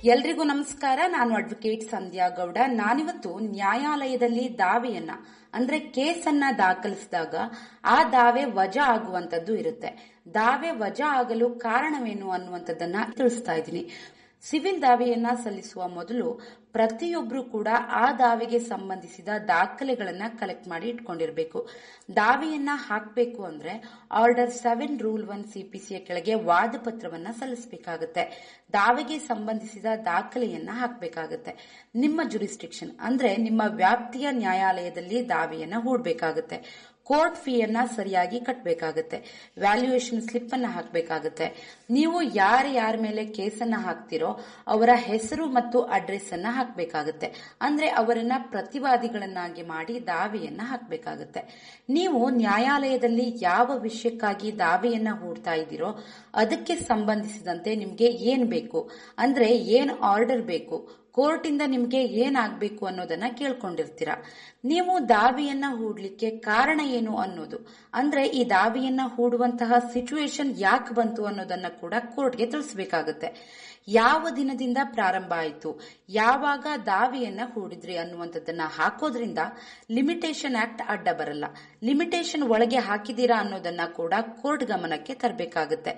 ಎಲ್ರಿಗೂ ನಮಸ್ಕಾರ. ನಾನು ಅಡ್ವೊಕೇಟ್ ಸಂಧ್ಯಾ ಗೌಡ. ನಾನಿವತ್ತು ನ್ಯಾಯಾಲಯದಲ್ಲಿ ದಾವೆಯನ್ನ ಅಂದ್ರೆ ಕೇಸನ್ನ ದಾಖಲಿಸಿದಾಗ ಆ ದಾವೆ ವಜಾ ಆಗುವಂತದ್ದು ಇರುತ್ತೆ. ದಾವೆ ವಜಾ ಆಗಲು ಕಾರಣವೇನು ಅನ್ನುವಂಥದ್ದನ್ನ ತಿಳಿಸ್ತಾ ಇದ್ದೀನಿ. ಸಿವಿಲ್ ದಾವೆಯನ್ನ ಸಲ್ಲಿಸುವ ಮೊದಲು ಪ್ರತಿಯೊಬ್ರು ಕೂಡ ಆ ದಾವೆಗೆ ಸಂಬಂಧಿಸಿದ ದಾಖಲೆಗಳನ್ನ ಕಲೆಕ್ಟ್ ಮಾಡಿ ಇಟ್ಕೊಂಡಿರ್ಬೇಕು. ದಾವೆಯನ್ನ ಹಾಕಬೇಕು ಅಂದ್ರೆ ಆರ್ಡರ್ 7 ರೂಲ್ 1 ಸಿಪಿಸಿಯ ಕೆಳಗೆ ವಾದ ಪತ್ರವನ್ನ ಸಲ್ಲಿಸಬೇಕಾಗುತ್ತೆ. ದಾವೆಗೆ ಸಂಬಂಧಿಸಿದ ದಾಖಲೆಯನ್ನ ಹಾಕಬೇಕಾಗುತ್ತೆ. ನಿಮ್ಮ ಜುರಿಸ್ಡಿಕ್ಷನ್ ಅಂದ್ರೆ ನಿಮ್ಮ ವ್ಯಾಪ್ತಿಯ ನ್ಯಾಯಾಲಯದಲ್ಲಿ ದಾವೆಯನ್ನ ಹೂಡಬೇಕಾಗುತ್ತೆ. ಕೋರ್ಟ್ ಫೀಯನ್ನ ಸರಿಯಾಗಿ ಕಟ್ಟಬೇಕಾಗುತ್ತೆ. ವ್ಯಾಲ್ಯೂಯೇಷನ್ ಸ್ಲಿಪ್ ಅನ್ನ ಹಾಕಬೇಕಾಗುತ್ತೆ. ನೀವು ಯಾರ ಮೇಲೆ ಕೇಸನ್ನ ಹಾಕ್ತಿರೋ ಅವರ ಹೆಸರು ಮತ್ತು ಅಡ್ರೆಸ್ ಅನ್ನ ಹಾಕಬೇಕಾಗುತ್ತೆ. ಅಂದ್ರೆ ಅವರನ್ನ ಪ್ರತಿವಾದಿಗಳನ್ನಾಗಿ ಮಾಡಿ ದಾವೆಯನ್ನ ಹಾಕಬೇಕಾಗುತ್ತೆ. ನೀವು ನ್ಯಾಯಾಲಯದಲ್ಲಿ ಯಾವ ವಿಷಯಕ್ಕಾಗಿ ದಾವೆಯನ್ನ ಹೂಡ್ತಾ ಇದ್ದೀರೋ ಅದಕ್ಕೆ ಸಂಬಂಧಿಸಿದಂತೆ ನಿಮ್ಗೆ ಏನ್ ಬೇಕು ಅಂದ್ರೆ ಏನ್ ಆರ್ಡರ್ ಬೇಕು, ಕೋರ್ಟ್ ಇಂದ ನಿಮ್ಗೆ ಏನಾಗಬೇಕು ಅನ್ನೋದನ್ನ ಕೇಳ್ಕೊಂಡಿರ್ತೀರಾ. ನೀವು ದಾವೆಯನ್ನ ಹೂಡ್ಲಿಕ್ಕೆ ಕಾರಣ ಏನು ಅನ್ನೋದು ಅಂದ್ರೆ ಈ ದಾವೆಯನ್ನ ಹೂಡುವಂತಹ ಸಿಚುವೇಶನ್ ಯಾಕೆ ಬಂತು ಅನ್ನೋದನ್ನ ಕೂಡ ಕೋರ್ಟ್ಗೆ ತಿಳಿಸಬೇಕಾಗುತ್ತೆ. ಯಾವ ದಿನದಿಂದ ಪ್ರಾರಂಭ ಆಯಿತು, ಯಾವಾಗ ದಾವೆಯನ್ನ ಹೂಡಿದ್ರಿ ಅನ್ನುವಂಥದ್ದನ್ನ ಹಾಕೋದ್ರಿಂದ ಲಿಮಿಟೇಷನ್ ಆಕ್ಟ್ ಅಡ್ಡ ಬರಲ್ಲ. ಲಿಮಿಟೇಷನ್ ಒಳಗೆ ಹಾಕಿದೀರಾ ಅನ್ನೋದನ್ನ ಕೂಡ ಕೋರ್ಟ್ ಗಮನಕ್ಕೆ ತರಬೇಕಾಗುತ್ತೆ.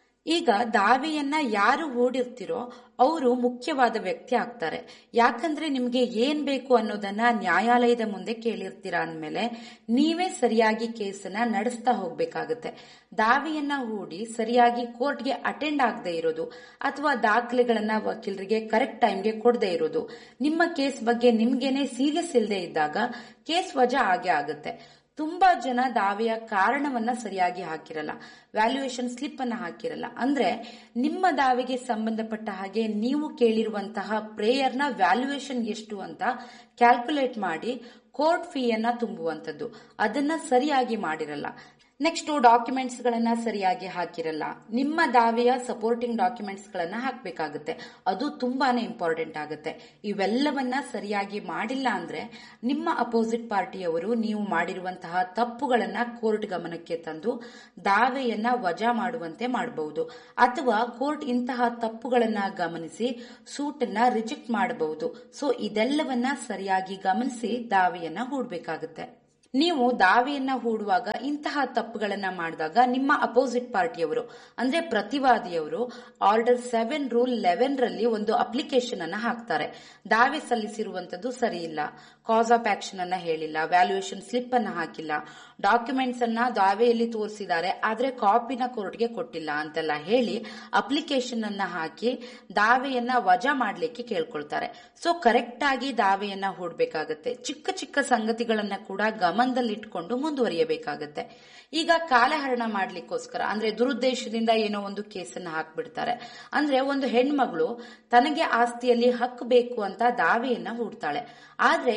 ಈಗ ದಾವೆಯನ್ನ ಯಾರು ಹೂಡಿರ್ತಿರೋ ಅವರು ಮುಖ್ಯವಾದ ವ್ಯಕ್ತಿ ಆಗ್ತಾರೆ. ಯಾಕಂದ್ರೆ ನಿಮ್ಗೆ ಏನ್ ಬೇಕು ಅನ್ನೋದನ್ನ ನ್ಯಾಯಾಲಯದ ಮುಂದೆ ಕೇಳಿರ್ತೀರಾ ಅಂದ್ಮೇಲೆ ನೀವೇ ಸರಿಯಾಗಿ ಕೇಸನ್ನ ನಡೆಸ್ತಾ ಹೋಗ್ಬೇಕಾಗತ್ತೆ. ದಾವೆಯನ್ನ ಹೂಡಿ ಸರಿಯಾಗಿ ಕೋರ್ಟ್ಗೆ ಅಟೆಂಡ್ ಆಗದೆ ಇರೋದು ಅಥವಾ ದಾಖಲೆಗಳನ್ನ ವಕೀಲರಿಗೆ ಕರೆಕ್ಟ್ ಟೈಮ್ಗೆ ಕೊಡದೆ ಇರೋದು, ನಿಮ್ಮ ಕೇಸ್ ಬಗ್ಗೆ ನಿಮ್ಗೇನೆ ಸೀರಿಯಸ್ ಇಲ್ಲದೆ ಇದ್ದಾಗ ಕೇಸ್ ವಜಾ ಆಗೇ ಆಗುತ್ತೆ. ತುಂಬಾ ಜನ ದಾವೆಯ ಕಾರಣವನ್ನ ಸರಿಯಾಗಿ ಹಾಕಿರಲ್ಲ, ವ್ಯಾಲ್ಯೂಯೇಷನ್ ಸ್ಲಿಪ್ ಅನ್ನ ಹಾಕಿರಲ್ಲ. ಅಂದ್ರೆ ನಿಮ್ಮ ದಾವೆಗೆ ಸಂಬಂಧಪಟ್ಟ ಹಾಗೆ ನೀವು ಕೇಳಿರುವಂತಹ ಪ್ರೇಯರ್ನ ವ್ಯಾಲ್ಯೂಯೇಷನ್ ಎಷ್ಟು ಅಂತ ಕ್ಯಾಲ್ಕುಲೇಟ್ ಮಾಡಿ ಕೋರ್ಟ್ ಫೀಯನ್ನ ತುಂಬುವಂತದ್ದು, ಅದನ್ನ ಸರಿಯಾಗಿ ಮಾಡಿರಲ್ಲ. ನೆಕ್ಸ್ಟ್ ಡಾಕ್ಯುಮೆಂಟ್ಸ್ ಗಳನ್ನ ಸರಿಯಾಗಿ ಹಾಕಿರಲ್ಲ. ನಿಮ್ಮ ದಾವೆಯ ಸಪೋರ್ಟಿಂಗ್ ಡಾಕ್ಯುಮೆಂಟ್ಸ್ ಗಳನ್ನ ಹಾಕಬೇಕಾಗುತ್ತೆ. ಅದು ತುಂಬಾನೇ ಇಂಪಾರ್ಟೆಂಟ್ ಆಗುತ್ತೆ. ಇವೆಲ್ಲವನ್ನ ಸರಿಯಾಗಿ ಮಾಡಿಲ್ಲ ಅಂದ್ರೆ ನಿಮ್ಮ ಅಪೋಸಿಟ್ ಪಾರ್ಟಿಯವರು ನೀವು ಮಾಡಿರುವಂತಹ ತಪ್ಪುಗಳನ್ನ ಕೋರ್ಟ್ ಗಮನಕ್ಕೆ ತಂದು ದಾವೆಯನ್ನ ವಜಾ ಮಾಡುವಂತೆ ಮಾಡಬಹುದು. ಅಥವಾ ಕೋರ್ಟ್ ಇಂತಹ ತಪ್ಪುಗಳನ್ನ ಗಮನಿಸಿ ಸೂಟನ್ನ ರಿಜೆಕ್ಟ್ ಮಾಡಬಹುದು. ಸೊ ಇದೆಲ್ಲವನ್ನ ಸರಿಯಾಗಿ ಗಮನಿಸಿ ದಾವೆಯನ್ನ ಹೂಡಬೇಕಾಗುತ್ತೆ. ನೀವು ದಾವೆಯನ್ನ ಹೂಡುವಾಗ ಇಂತಹ ತಪ್ಪುಗಳನ್ನ ಮಾಡಿದಾಗ ನಿಮ್ಮ ಅಪೋಸಿಟ್ ಪಾರ್ಟಿಯವರು ಅಂದ್ರೆ ಪ್ರತಿವಾದಿಯವರು ಆರ್ಡರ್ 7 ರೂಲ್ 11 ರಲ್ಲಿ ಒಂದು ಅಪ್ಲಿಕೇಶನ್ ಅನ್ನ ಹಾಕ್ತಾರೆ. ದಾವೆ ಸಲ್ಲಿಸಿರುವಂತದ್ದು ಸರಿ ಇಲ್ಲ, ಕಾಸ್ ಆಫ್ ಆಕ್ಷನ್ ಅನ್ನ ಹೇಳಿಲ್ಲ, ವ್ಯಾಲ್ಯೂಯೇಷನ್ ಸ್ಲಿಪ್ ಅನ್ನ ಹಾಕಿಲ್ಲ, ಡಾಕ್ಯುಮೆಂಟ್ಸ್ ಅನ್ನ ದಾವೆಯಲ್ಲಿ ತೋರಿಸಿದ್ದಾರೆ ಆದ್ರೆ ಕಾಪಿನ ಕೋರ್ಟ್ಗೆ ಕೊಟ್ಟಿಲ್ಲ ಅಂತೆಲ್ಲ ಹೇಳಿ ಅಪ್ಲಿಕೇಶನ್ ಅನ್ನ ಹಾಕಿ ದಾವೆಯನ್ನ ವಜಾ ಮಾಡ್ಲಿಕ್ಕೆ ಕೇಳ್ಕೊಳ್ತಾರೆ. ಸೊ ಕರೆಕ್ಟ್ ಆಗಿ ದಾವೆಯನ್ನ ಹೂಡಬೇಕಾಗತ್ತೆ. ಚಿಕ್ಕ ಚಿಕ್ಕ ಸಂಗತಿಗಳನ್ನ ಕೂಡ ಗಮನದಲ್ಲಿಟ್ಕೊಂಡು ಮುಂದುವರಿಯಬೇಕಾಗತ್ತೆ. ಈಗ ಕಾಲಹರಣ ಮಾಡ್ಲಿಕ್ಕೋಸ್ಕರ ಅಂದ್ರೆ ದುರುದ್ದೇಶದಿಂದ ಏನೋ ಒಂದು ಕೇಸನ್ನ ಹಾಕ್ಬಿಡ್ತಾರೆ. ಅಂದ್ರೆ ಒಂದು ಹೆಣ್ಮಗಳು ತನಗೆ ಆಸ್ತಿಯಲ್ಲಿ ಹಕ್ಕು ಬೇಕು ಅಂತ ದಾವೆಯನ್ನ ಹೂಡ್ತಾಳೆ. ಆದ್ರೆ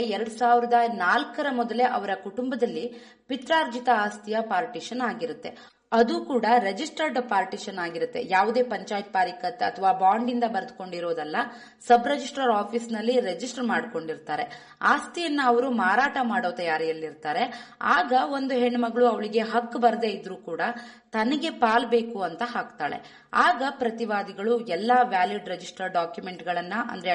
2004 ಮೊದಲೇ ಅವರ ಕುಟುಂಬದಲ್ಲಿ ಪಿತ್ರಾರ್ಜಿತ ಆಸ್ತಿಯ ಪಾರ್ಟಿಷನ್ ಆಗಿರುತ್ತೆ. ಅದು ಕೂಡ ರಿಜಿಸ್ಟರ್ಡ್ ಪಾರ್ಟಿಷನ್ ಆಗಿರುತ್ತೆ. ಯಾವುದೇ ಪಂಚಾಯತ್ ಪಾರಿಕತ್ ಅಥವಾ ಬಾಂಡ್ ಇಂದ ಬರೆದುಕೊಂಡಿರೋದಲ್ಲ, ಸಬ್ ರಿಜಿಸ್ಟ್ರಾರ್ ಆಫೀಸ್ ನಲ್ಲಿ ರಿಜಿಸ್ಟರ್ ಮಾಡ್ಕೊಂಡಿರ್ತಾರೆ. ಆಸ್ತಿಯನ್ನ ಅವರು ಮಾರಾಟ ಮಾಡೋ ತಯಾರಿಯಲ್ಲಿರ್ತಾರೆ. ಆಗ ಒಂದು ಹೆಣ್ಮಗಳು ಅವಳಿಗೆ ಹಕ್ಕು ಬರದೇ ಇದ್ರೂ ಕೂಡ ತನಗೆ ಪಾಲ್ ಬೇಕು ಅಂತ ಹಾಕ್ತಾಳೆ. ಆಗ ಪ್ರತಿವಾದಿಗಳು ಎಲ್ಲಾ ವ್ಯಾಲಿಡ್ ರಿಜಿಸ್ಟರ್ಡ್ ಡಾಕ್ಯುಮೆಂಟ್ ಗಳನ್ನ ಅಂದ್ರೆ